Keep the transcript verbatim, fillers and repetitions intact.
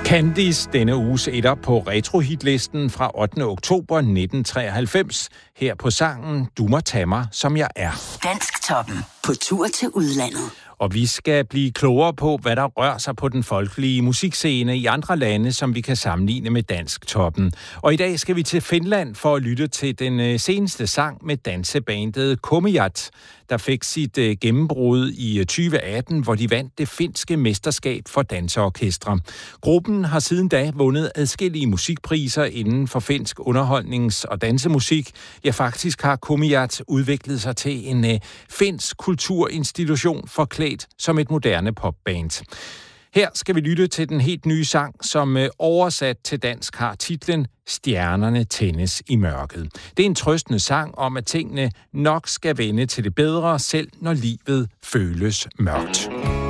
Candice, denne uges etter på retrohitlisten fra ottende oktober nitten treoghalvfems. Her på sangen Du må tage mig, som jeg er. Dansktoppen på tur til udlandet. Og vi skal blive klogere på, hvad der rører sig på den folkelige musikscene i andre lande, som vi kan sammenligne med Dansktoppen. Og i dag skal vi til Finland for at lytte til den seneste sang med dansebandet Kummijat, der fik sit gennembrud i tyve atten, hvor de vandt det finske mesterskab for danseorkestre. Gruppen har siden da vundet adskillige musikpriser inden for finsk underholdnings- og dansemusik. Ja, faktisk har Kummijat udviklet sig til en uh, finsk kulturinstitution forklædt som et moderne popband. Her skal vi lytte til den helt nye sang, som uh, oversat til dansk har titlen Stjernerne tændes i mørket. Det er en trøstende sang om, at tingene nok skal vende til det bedre, selv når livet føles mørkt.